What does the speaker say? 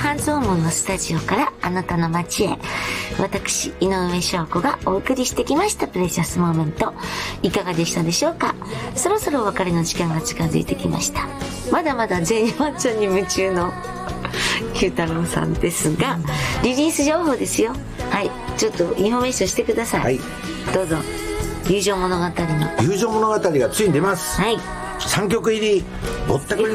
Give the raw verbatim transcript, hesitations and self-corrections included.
ハンズオムのスタジオからあなたの街へ、私井上翔子がお送りしてきましたプレシャスモーメント、いかがでしたでしょうか。そろそろお別れの時間が近づいてきました。まだまだ全員マッチョに夢中の九太郎さんですが、リリース情報ですよ。はい、ちょっとインフォメーションしてください、はい、どうぞ。友情物語の友情物語がついに出ます。 はい、 さんきょく入りぼったくり